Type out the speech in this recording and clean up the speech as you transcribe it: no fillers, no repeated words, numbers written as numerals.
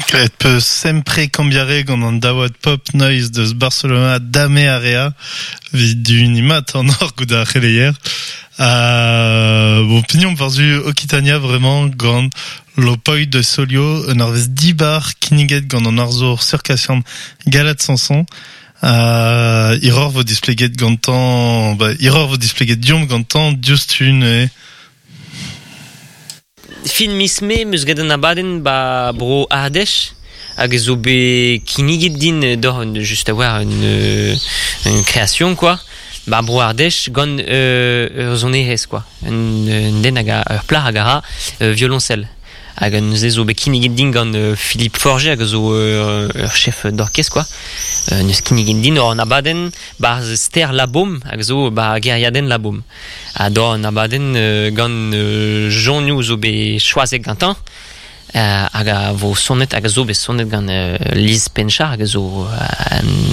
Et peu sempre cambiare gant an daouad pop noise deus Barcelona dame area vid unimat en or gouda releier. Bon pignon parzu Occitania vraiment gant lo poi de Solio un arvez dibar kiniget gant an arzor circassian galat sanson. Iror vo displeget gantan, iror vo displeget diom gantan just une Fin misme meus gaden abaden bro Ardèche hag zo be kinigit din d'or just a war une création quoi bro Ardèche gant zonehez quoi un den hag plar hag ara violoncelle hag an zo be kinigit din gant Philippe Forger hag zo chef d'orchestre quoi neus kinigit din or an abaden ster labom hag zo geriaden labom d'or an abaden gant jonioù zo be choazek gantan hag vo sonnet hag zo be sonnet gant Lise Penchard hag zo